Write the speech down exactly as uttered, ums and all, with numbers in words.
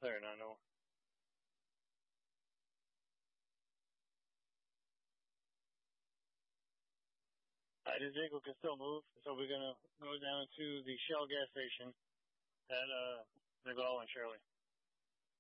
There, not no. Alright, this vehicle can still move, so we're gonna go down to the Shell gas station at uh McLaughlin Shirley.